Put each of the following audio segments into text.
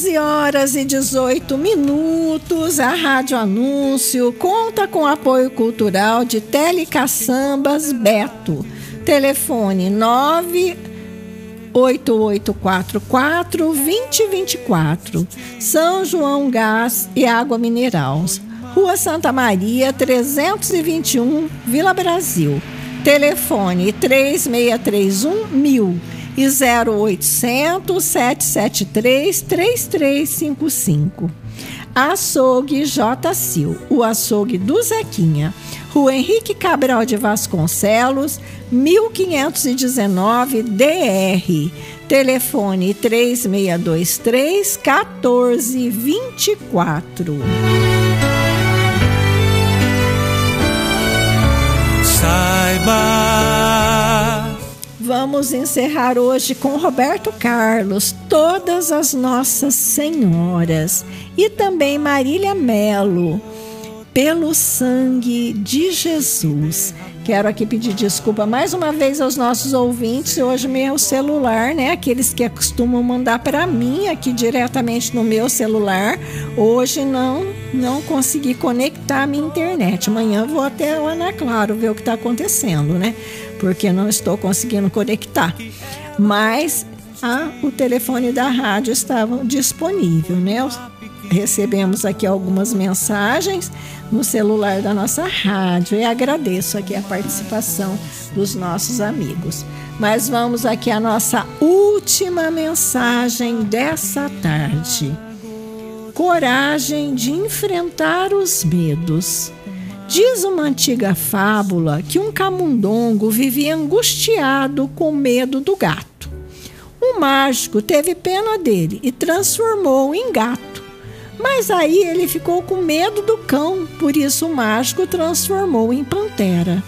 15h18, a Rádio Anúncio conta com apoio cultural de Telecaçambas Beto. Telefone 98844-2024. São João Gás e Água Mineral. Rua Santa Maria, 321, Vila Brasil. Telefone 3631-1000 e 0800-773-3355. Açougue J. Sil, o açougue do Zequinha. Rua Henrique Cabral de Vasconcelos, 1519 DR. Telefone 3623-1424. Saiba. Vamos encerrar hoje com Roberto Carlos, Todas as Nossas Senhoras, e também Marília Melo, Pelo Sangue de Jesus. Quero aqui pedir desculpa mais uma vez aos nossos ouvintes. Hoje meu celular, né, aqueles que costumam mandar para mim aqui diretamente no meu celular, hoje não consegui conectar a minha internet. Amanhã vou até o Ana Claro ver o que está acontecendo, né? Porque não estou conseguindo conectar. Mas o telefone da rádio estava disponível, né? Recebemos aqui algumas mensagens no celular da nossa rádio e agradeço aqui a participação dos nossos amigos. Mas vamos aqui à nossa última mensagem dessa tarde. Coragem de enfrentar os medos. Diz uma antiga fábula que um camundongo vivia angustiado com medo do gato. O mágico teve pena dele e transformou-o em gato. Mas aí ele ficou com medo do cão, por isso o mágico transformou-o em pantera.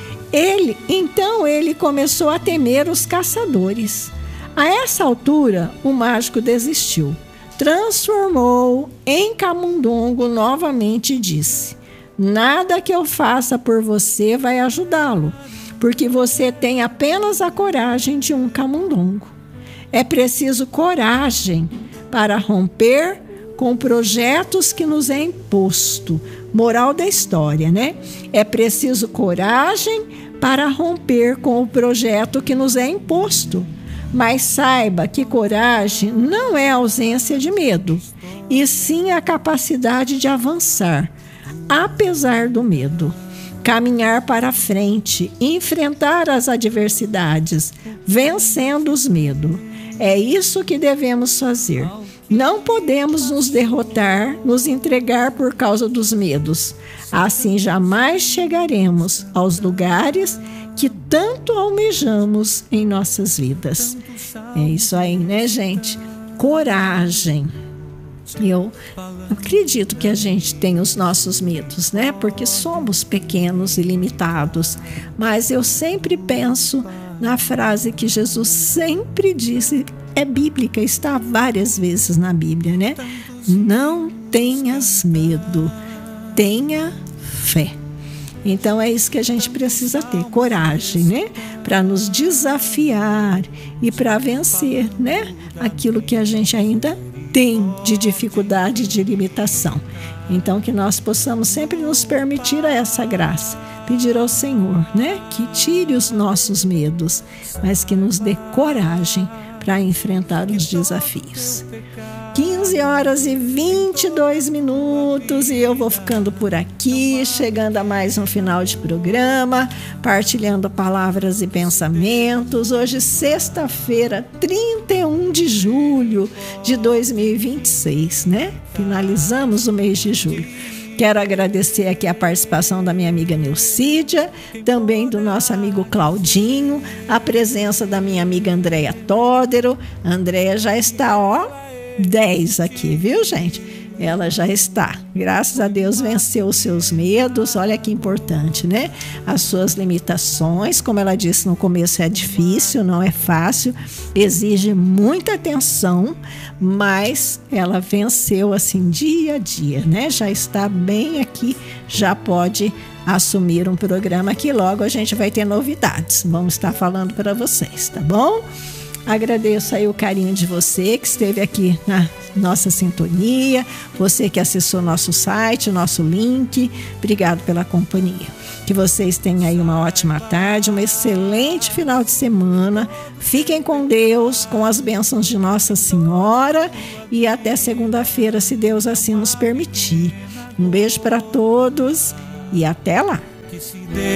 Então ele começou a temer os caçadores. A essa altura, o mágico desistiu. Transformou-o em camundongo novamente e disse: nada que eu faça por você vai ajudá-lo, porque você tem apenas a coragem de um camundongo. É preciso coragem para romper com projetos que nos é imposto. Moral da história, né? É preciso coragem para romper com o projeto que nos é imposto. Mas saiba que coragem não é ausência de medo, e sim a capacidade de avançar, apesar do medo. Caminhar para frente, enfrentar as adversidades, vencendo os medos. É isso que devemos fazer. Não podemos nos derrotar, nos entregar por causa dos medos. Assim jamais chegaremos aos lugares que tanto almejamos em nossas vidas. É isso aí, né, gente? Coragem. Eu acredito que a gente tem os nossos medos, né? Porque somos pequenos e limitados. Mas eu sempre penso na frase que Jesus sempre disse, é bíblica, está várias vezes na Bíblia, né? Não tenhas medo, tenha fé. Então é isso que a gente precisa ter, coragem, né? Para nos desafiar e para vencer, né? Aquilo que a gente ainda tem de dificuldade, de limitação. Então que nós possamos sempre nos permitir essa graça, pedir ao Senhor, né? Que tire os nossos medos, mas que nos dê coragem para enfrentar os desafios. 15h22 e eu vou ficando por aqui, chegando a mais um final de programa, partilhando palavras e pensamentos. Hoje, sexta-feira, 31 de julho de 2026, né? Finalizamos o mês de julho. Quero agradecer aqui a participação da minha amiga Neucídia, também do nosso amigo Claudinho, a presença da minha amiga Andréia Tódero. A Andréia já está, 10 aqui, viu, gente? Ela já está, graças a Deus, venceu os seus medos. Olha que importante, né? As suas limitações, como ela disse no começo, é difícil, não é fácil, exige muita atenção, mas ela venceu assim dia a dia, né? Já está bem aqui, já pode assumir um programa que logo a gente vai ter novidades. Vamos estar falando para vocês, tá bom? Agradeço aí o carinho de você que esteve aqui na nossa sintonia, você que acessou nosso site, nosso link. Obrigado pela companhia. Que vocês tenham aí uma ótima tarde, um excelente final de semana. Fiquem com Deus, com as bênçãos de Nossa Senhora e até segunda-feira, se Deus assim nos permitir. Um beijo para todos e até lá.